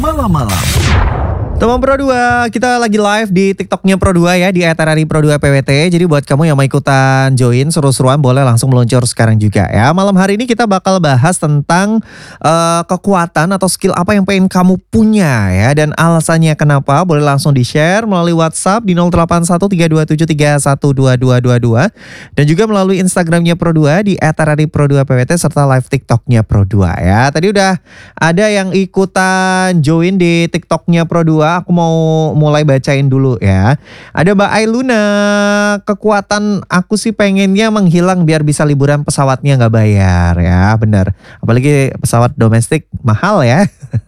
Malam-malam. Teman Pro 2, kita lagi live di TikToknya Pro 2 ya, di @Pro 2 PWT. Jadi buat kamu yang mau ikutan join seru-seruan boleh langsung meluncur sekarang juga ya. Malam hari ini kita bakal bahas tentang kekuatan atau skill apa yang pengen kamu punya ya. Dan alasannya kenapa boleh langsung di-share melalui WhatsApp di 081327312222. Dan juga melalui Instagramnya Pro 2 di @Pro 2 PWT serta live TikToknya Pro 2 ya. Tadi udah ada yang ikutan join di TikToknya Pro 2. Aku mau mulai bacain dulu ya. Ada Mbak Ailuna, kekuatan aku sih pengennya menghilang biar bisa liburan pesawatnya nggak bayar ya, benar. Apalagi pesawat domestik mahal ya.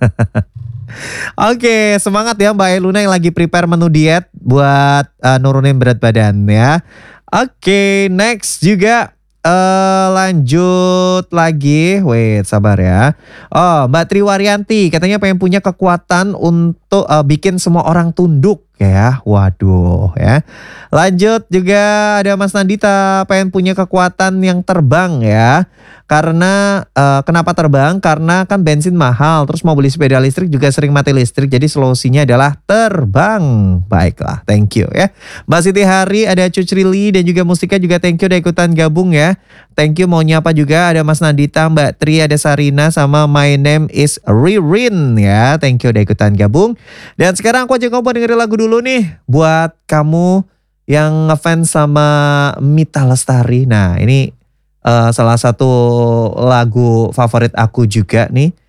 Oke, semangat ya Mbak Ailuna yang lagi prepare menu diet buat nurunin berat badan ya. Oke, next juga. Lanjut lagi, wait sabar ya. Oh, Mbak Triwaryanti katanya pengen punya kekuatan untuk bikin semua orang tunduk ya. Waduh ya. Lanjut juga ada Mas Nandita pengen punya kekuatan yang terbang ya. Karena kenapa terbang? Karena kan bensin mahal, terus mau beli sepeda listrik juga sering mati listrik. Jadi solusinya adalah terbang. Baiklah, thank you ya. Mbak Siti Hari, ada Cucrili dan juga Mustika juga thank you udah ikutan gabung ya. Thank you, mau nyapa juga ada Mas Nandita, Mbak Tri, ada Sarina sama my name is Ririn ya. Thank you udah ikutan gabung. Dan sekarang aku aja ngobrol dengerin lagu dulu nih buat kamu yang ngefans sama Mita Lestari. Nah, ini salah satu lagu favorit aku juga nih.